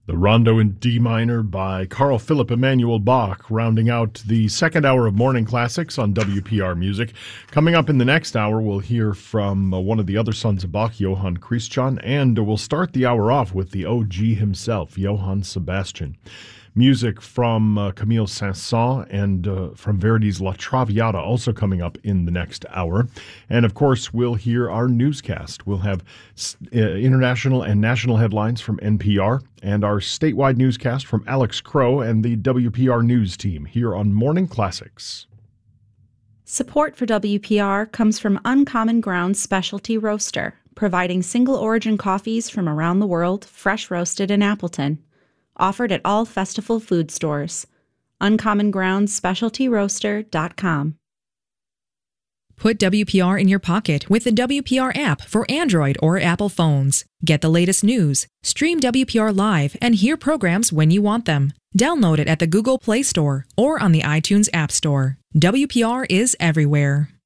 The Rondo in D minor by Carl Philipp Emanuel Bach, rounding out the second hour of Morning Classics on WPR Music. Coming up in the next hour, we'll hear from one of the other sons of Bach, Johann Christian, and we'll start the hour off with the OG himself, Johann Sebastian. Music from Camille Saint-Saëns and from Verdi's La Traviata also coming up in the next hour. And, of course, we'll hear our newscast. We'll have international and national headlines from NPR and our statewide newscast from Alex Crow and the WPR News team here on Morning Classics. Support for WPR comes from Uncommon Grounds Specialty Roaster, providing single-origin coffees from around the world, fresh roasted in Appleton. Offered at all Festival food stores. UncommonGroundsSpecialtyRoaster.com. Put WPR in your pocket with the WPR app for Android or Apple phones. Get the latest news, stream WPR live, and hear programs when you want them. Download it at the Google Play Store or on the iTunes App Store. WPR is everywhere.